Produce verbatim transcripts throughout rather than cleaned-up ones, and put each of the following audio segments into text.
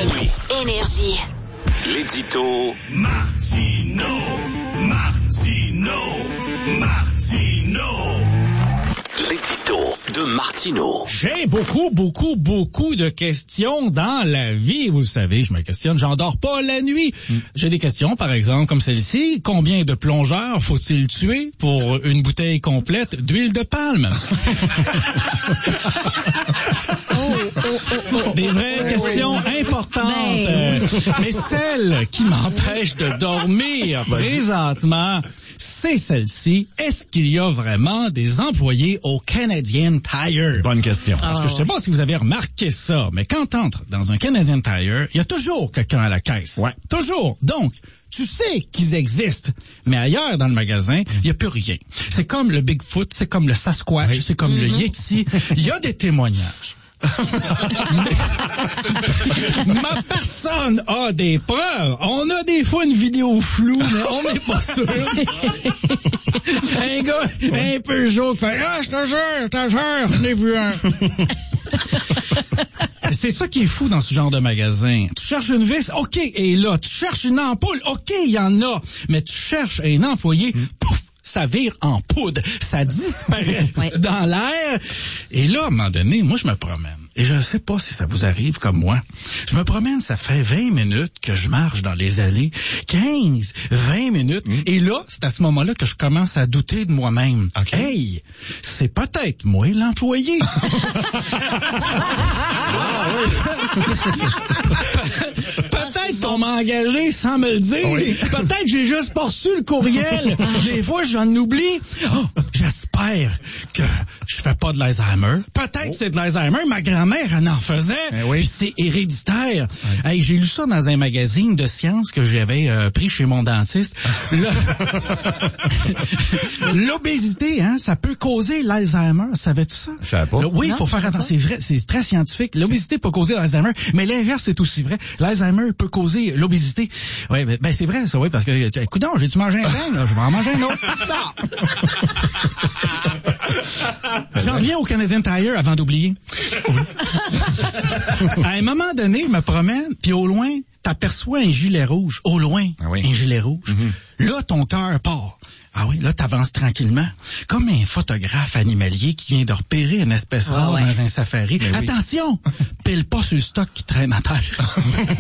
minuit. Énergie. L'édito Martino, Martino, Martino. L'édito de Martino. J'ai beaucoup, beaucoup, beaucoup de questions dans la vie. Vous savez, je me questionne, j'en dors pas la nuit. Mm. J'ai des questions, par exemple, comme celle-ci. Combien de plongeurs faut-il tuer pour une bouteille complète d'huile de palme? oh, oh, oh, oh. Des vraies oh, questions oh. importantes. Ben. Mais celle qui m'empêche de dormir présentement, c'est celle-ci. Est-ce qu'il y a vraiment des employés au Canadian Tire? Bonne question. Parce que je sais pas si vous avez remarqué ça, mais quand t'entres dans un Canadian Tire, il y a toujours quelqu'un à la caisse. Ouais. Toujours. Donc, tu sais qu'ils existent, mais ailleurs dans le magasin, il n'y a plus rien. C'est comme le Bigfoot, c'est comme le Sasquatch, oui. c'est comme mm-hmm. le Yeti. Il y a des témoignages. Ma personne a des preuves. On a des fois une vidéo floue, mais on n'est pas sûr. Un gars un peu chaud qui fait « Ah, je te jure, je te jure, je n'ai vu un. » C'est ça qui est fou dans ce genre de magasin. Tu cherches une vis, OK, et là, tu cherches une ampoule, OK, il y en a. Mais tu cherches un employé, pouf, ça vire en poudre, ça disparaît ouais. dans l'air. Et là, à un moment donné, moi, je me promène. Et je ne sais pas si ça vous arrive comme moi. Je me promène, ça fait vingt minutes que je marche dans les allées. quinze, vingt minutes. Mmh. Et là, c'est à ce moment-là que je commence à douter de moi-même. Okay. Hey, c'est peut-être moi l'employé. Peut-être qu'on m'a engagé sans me le dire. Oui. Peut-être que j'ai juste pas reçu le courriel. Des fois, j'en oublie. Oh, j'espère que je fais pas de l'Alzheimer. Peut-être oh. que c'est de l'Alzheimer. Ma grand-mère, elle en faisait. Eh oui. Puis c'est héréditaire. Oui. Hey, j'ai lu ça dans un magazine de sciences que j'avais euh, pris chez mon dentiste. L'obésité, hein, ça peut causer l'Alzheimer. Savais-tu ça? Je savais pas. Oui, il faut faire attention. C'est vrai, c'est très scientifique. L'obésité peut causer l'Alzheimer, mais l'inverse, c'est aussi vrai. L'Alzheimer peut causer l'obésité. Oui, ben, ben c'est vrai, ça, oui, parce que, écoute donc, j'ai-tu mangé un grain, là? Je vais en manger un autre. J'en reviens au Canadian Tire avant d'oublier. À un moment donné, je me promène, puis au loin, t'aperçois un gilet rouge. Au loin, ah oui. un gilet rouge. Mm-hmm. Là, ton cœur part. Ah oui, là, t'avances tranquillement. Comme un photographe animalier qui vient de repérer une espèce rare oh ouais. dans un safari. Mais attention, oui. pile pas sur le stock qui traîne à terre.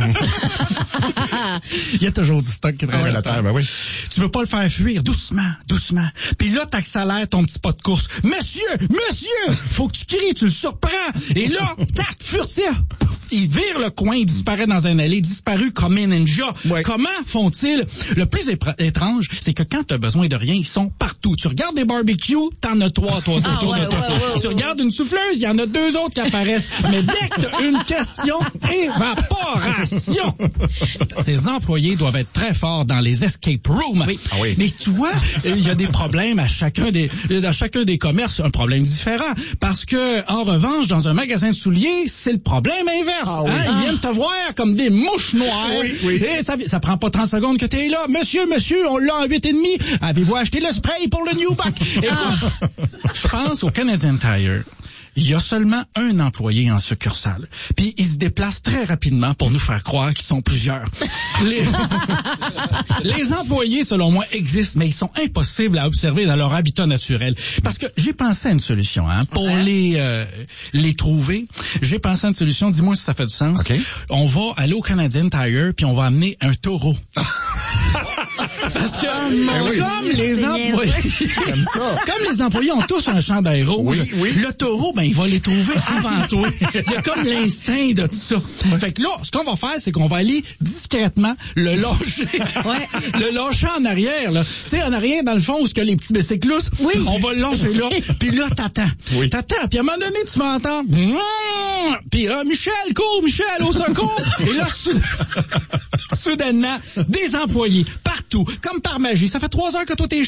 Il y a toujours du stock qui traîne oui, à terre. Ben oui. Tu veux pas le faire fuir, doucement, doucement. Puis là, t'accélères ton petit pas de course. Monsieur, monsieur, faut que tu cries, tu le surprends. Et là, tac, furtif. Il vire le coin, il disparaît dans un allée, disparu comme un ninja. Ouais. Comment font-ils? Le plus épr- étrange, c'est que quand t'as besoin de rien, ils sont partout. Tu regardes des barbecues, t'en as trois, toi, ah, autour ouais, de toi. Ouais, ouais, tu ouais. regardes une souffleuse, il y en a deux autres qui apparaissent. Mais dès que t'as une question, évaporation! Ces employés doivent être très forts dans les escape rooms. Oui. Ah oui. Mais tu vois, il y a des problèmes à chacun des, à chacun des commerces, un problème différent. Parce que, en revanche, dans un magasin de souliers, c'est le problème inverse. Ah, oui. hein? Ils viennent te voir comme des mouches noires. Oui, oui. Et ça, ça prend pas trente secondes que t'es là. Monsieur, monsieur, on l'a en huit et demi. Avez-vous acheté le spray pour le New Back? Ah. Je pense au Canadian Tire. Il y a seulement un employé en succursale. Puis il se déplace très rapidement pour nous faire croire qu'ils sont plusieurs. Les, les employés, selon moi, existent, mais ils sont impossibles à observer dans leur habitat naturel. Parce que j'ai pensé à une solution, hein, pour ouais. les euh, les trouver. J'ai pensé à une solution. Dis-moi si ça fait du sens. Okay. On va aller au Canadian Tire puis on va amener un taureau. Parce que oh, oui. comme les employés, comme ça. comme les employés ont tous un chandail rouge, oui, oui. le taureau, ben il va les trouver avant toi. Il y a comme l'instinct de tout ça. Fait que là, ce qu'on va faire, c'est qu'on va aller discrètement le lâcher, ouais. le lâcher en arrière, là. Tu sais, en arrière, dans le fond, où ce que les petits bicyclistes, oui. on va le lâcher là. Puis là, t'attends, oui. t'attends. Puis à un moment donné, tu m'entends. Puis là, Michel, cours, Michel, au secours. Et là, soudain, soudainement, des employés partout, comme par magie. Ça fait trois heures que toi t'es